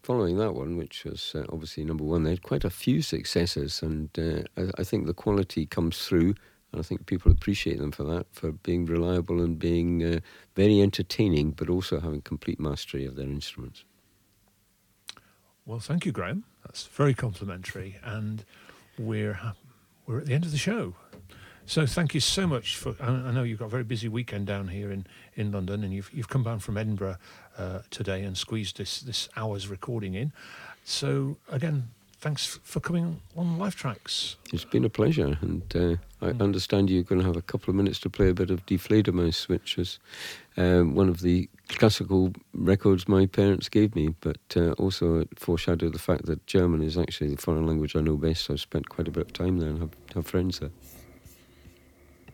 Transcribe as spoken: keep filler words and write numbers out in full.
following that one, which was uh, obviously number one, they had quite a few successes, and uh, I, I think the quality comes through, and I think people appreciate them for that, for being reliable and being uh, very entertaining, but also having complete mastery of their instruments. Well, thank you, Graham. That's very complimentary, and we're ha- we're at the end of the show. So thank you so much for. I I know you've got a very busy weekend down here in, in London, and you've you've come down from Edinburgh uh, today and squeezed this this hour's recording in. So again, thanks f- for coming on Live Tracks. It's been a pleasure, and uh, I Mm. understand you're going to have a couple of minutes to play a bit of Die Fledermaus, which was um, one of the classical records my parents gave me, but uh, also it foreshadowed the fact that German is actually the foreign language I know best, so I've spent quite a bit of time there and have, have friends there.